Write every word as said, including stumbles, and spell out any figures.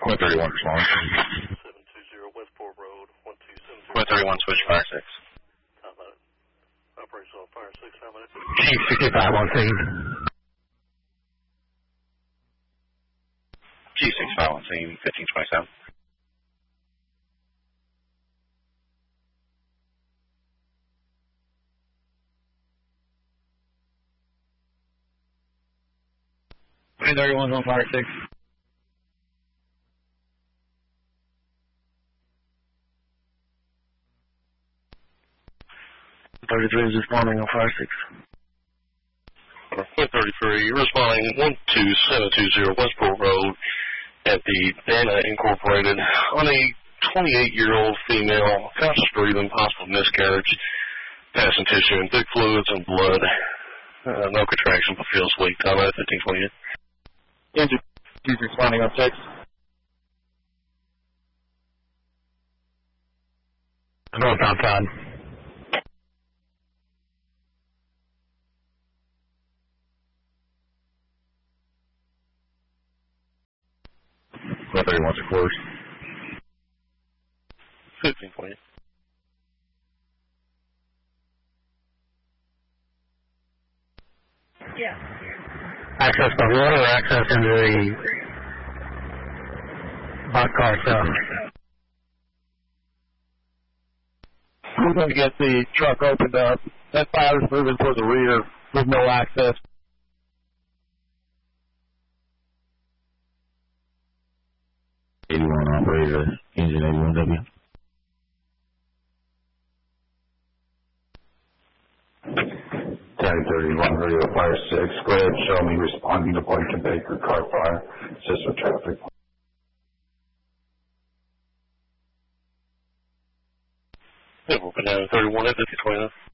one thirty-one respond. seven two zero Westport Road, one two seven zero. one thirty-one switch fire six. How about it? Operational fire six, how about it? Chief sixty-five on scene. G sixty-five on scene, fifteen twenty-seven. one thirty-one on fire six. thirty-three is responding on fire six. one thirty-three, responding one two seven two zero Westport Road at the Dana Incorporated on a twenty-eight-year-old female, conscious breathing, possible miscarriage, passing tissue and thick fluids and blood. Uh, no contraction, but feels weak. Time out, fifteen twenty-eight. Engine, he's responding on six. North outside. one thirty-one to close. fifteen twenty-eight. Yeah. Access by water or access into the boxcar itself? We're going to get the truck opened up. That fire is moving toward the rear with no access. eighty-one operator, engine eighty-one W. Tag thirty-one, radio fire six. Go ahead, show me responding to Blake and Baker car fire. Assist with traffic. Yeah, we're going to thirty-one at fifty twenty-nine.